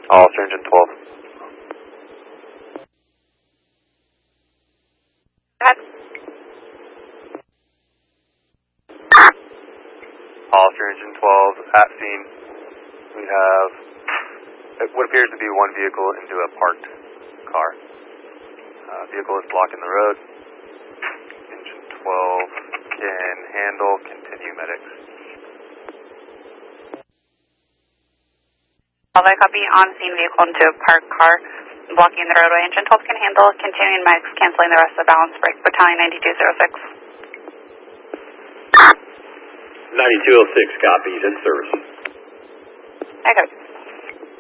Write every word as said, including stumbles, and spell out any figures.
Officer Engine twelve. Ahead. Officer Engine twelve, at scene. We have what appears to be one vehicle into a parked car. Uh, vehicle is blocking the road. Engine twelve can handle, continue medics. Although I copy on scene vehicle into a parked car blocking the roadway. Engine twelve can handle, continuing medics, canceling the rest of the balance break. Battalion ninety-two oh six. ninety-two oh six copies, in service. I got it.